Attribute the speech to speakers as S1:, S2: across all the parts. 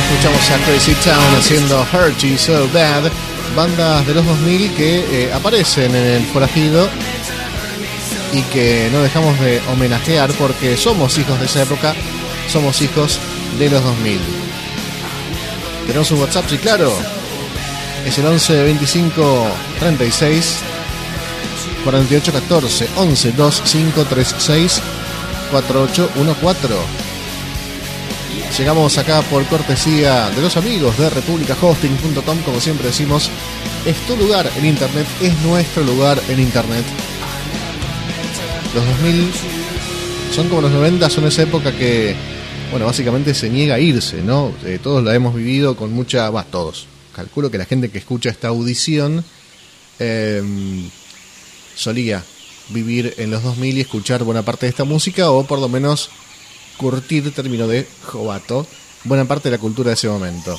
S1: Escuchamos a Crazy Town haciendo Hurt You So Bad, bandas de los 2000 que aparecen en el Forajido y que no dejamos de homenajear porque somos hijos de esa época, somos hijos de los 2000. Tenemos un WhatsApp, sí, claro, es el 11 25 36 48 14, 11 25 36 4814. Llegamos acá por cortesía de los amigos de republicahosting.com. Como siempre decimos, es tu lugar en internet, es nuestro lugar en internet. Los 2000 son como los 90, son esa época que, bueno, básicamente se niega a irse, ¿no? Todos la hemos vivido con mucha... todos. Calculo que la gente que escucha esta audición solía vivir en los 2000 y escuchar buena parte de esta música, o por lo menos curtir, término de jovato, buena parte de la cultura de ese momento.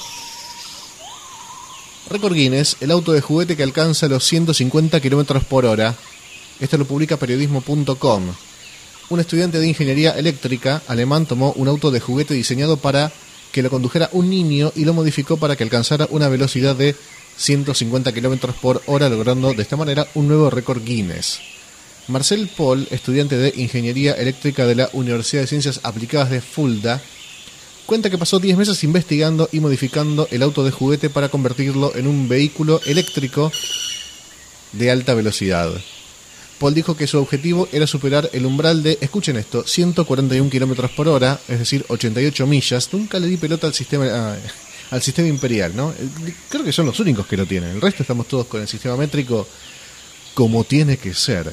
S1: Récord Guinness, el auto de juguete que alcanza los 150 km por hora. Esto lo publica periodismo.com. Un estudiante de ingeniería eléctrica alemán tomó un auto de juguete diseñado para que lo condujera un niño y lo modificó para que alcanzara una velocidad de 150 km por hora, logrando de esta manera un nuevo récord Guinness. Marcel Paul, estudiante de Ingeniería Eléctrica de la Universidad de Ciencias Aplicadas de Fulda, cuenta que pasó 10 meses investigando y modificando el auto de juguete para convertirlo en un vehículo eléctrico de alta velocidad. Paul dijo que su objetivo era superar el umbral de, escuchen esto, 141 km por hora, es decir, 88 millas. Nunca le di pelota al sistema imperial, ¿no? Creo que son los únicos que lo tienen. El resto estamos todos con el sistema métrico como tiene que ser.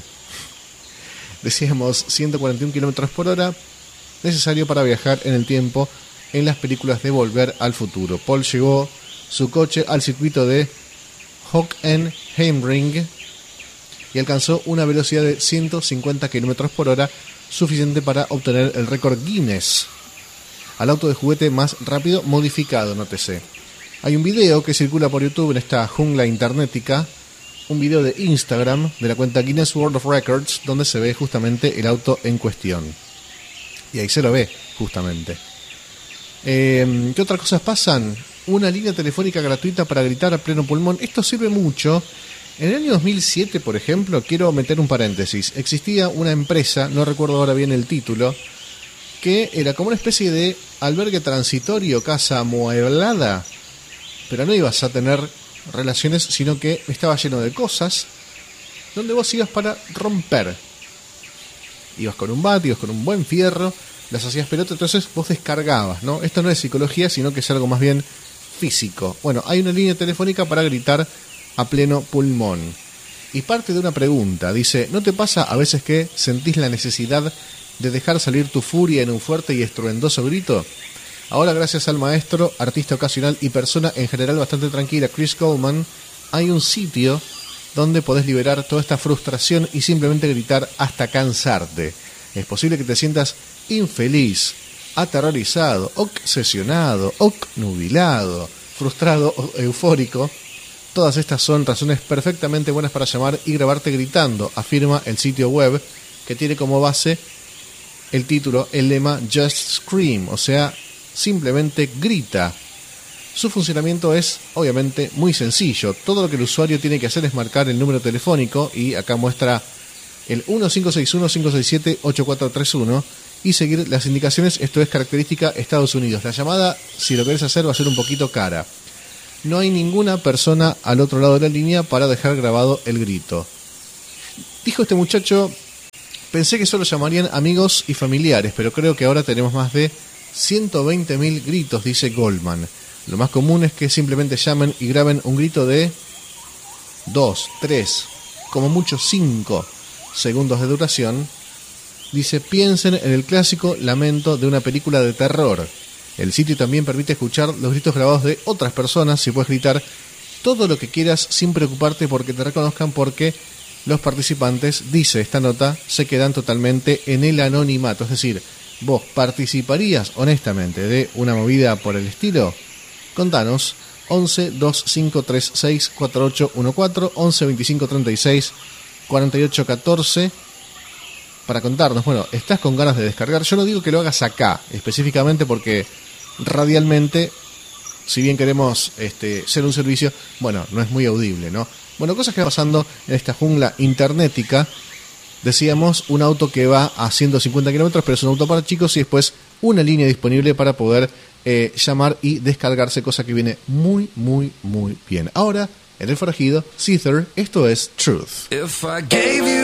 S1: Decíamos 141 km por hora, necesario para viajar en el tiempo en las películas de Volver al Futuro. Paul llevó su coche al circuito de Hockenheimring y alcanzó una velocidad de 150 km por hora, suficiente para obtener el récord Guinness al auto de juguete más rápido modificado, nótese. Hay un video que circula por YouTube en esta jungla internetica, un video de Instagram de la cuenta Guinness World of Records, donde se ve justamente el auto en cuestión. Y ahí se lo ve, justamente. ¿Qué otras cosas pasan? Una línea telefónica gratuita para gritar a pleno pulmón. Esto sirve mucho. En el año 2007, por ejemplo, quiero meter un paréntesis. Existía una empresa, no recuerdo ahora bien el título, que era como una especie de albergue transitorio, casa amueblada, pero no ibas a tener relaciones, sino que estaba lleno de cosas donde vos ibas para romper. Ibas con un bate, ibas con un buen fierro, las hacías pelota, entonces vos descargabas, ¿no? Esto no es psicología, sino que es algo más bien físico. Bueno, hay una línea telefónica para gritar a pleno pulmón. Y parte de una pregunta, dice, ¿no te pasa a veces que sentís la necesidad de dejar salir tu furia en un fuerte y estruendoso grito? Ahora, gracias al maestro, artista ocasional y persona en general bastante tranquila, Chris Coleman, hay un sitio donde podés liberar toda esta frustración y simplemente gritar hasta cansarte. Es posible que te sientas infeliz, aterrorizado, obsesionado, obnubilado, frustrado o eufórico. Todas estas son razones perfectamente buenas para llamar y grabarte gritando, afirma el sitio web, que tiene como base el título, el lema Just Scream, o sea, simplemente grita. Su funcionamiento es, obviamente, muy sencillo. Todo lo que el usuario tiene que hacer es marcar el número telefónico, y acá muestra el 1561-567-8431, y seguir las indicaciones. Esto es característica Estados Unidos. La llamada, si lo querés hacer, va a ser un poquito cara. No hay ninguna persona al otro lado de la línea para dejar grabado el grito. Dijo este muchacho, pensé que solo llamarían amigos y familiares, pero creo que ahora tenemos más de 120.000 gritos, dice Goldman. Lo más común es que simplemente llamen y graben un grito de 2, 3, como mucho 5 segundos de duración. Dice, piensen en el clásico lamento de una película de terror. El sitio también permite escuchar los gritos grabados de otras personas. Si puedes gritar todo lo que quieras sin preocuparte porque te reconozcan, porque los participantes, dice esta nota, se quedan totalmente en el anonimato. Es decir, ¿vos participarías honestamente de una movida por el estilo? Contanos, 11 2536 4814, 11 2536 4814, para contarnos. Bueno, ¿estás con ganas de descargar? Yo no digo que lo hagas acá específicamente porque radialmente si bien queremos ser un servicio, bueno, no es muy audible, ¿no? Bueno, cosas que van pasando en esta jungla internética. Decíamos, un auto que va a 150 kilómetros, pero es un auto para chicos, y después una línea disponible para poder llamar y descargarse, cosa que viene muy, muy, muy bien. Ahora, en el forajido, Seether, esto es Truth.
S2: If I gave you